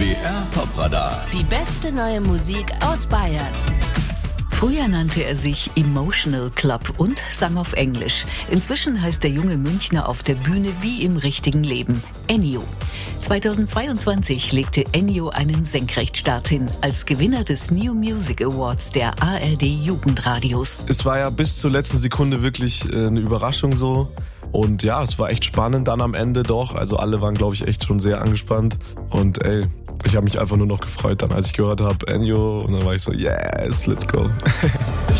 BR Popradar. Die beste neue Musik aus Bayern. Früher nannte er sich Emotional Club und sang auf Englisch. Inzwischen heißt der junge Münchner auf der Bühne wie im richtigen Leben Ennio. 2022 legte Ennio einen Senkrechtstart hin als Gewinner des New Music Awards der ARD Jugendradios. Es war ja bis zur letzten Sekunde wirklich eine Überraschung so. Und ja, es war echt spannend dann am Ende doch. Also alle waren, glaube ich, echt schon sehr angespannt. Und ich habe mich einfach nur noch gefreut dann, als ich gehört habe, Ennio. Und dann war ich so, yes, let's go.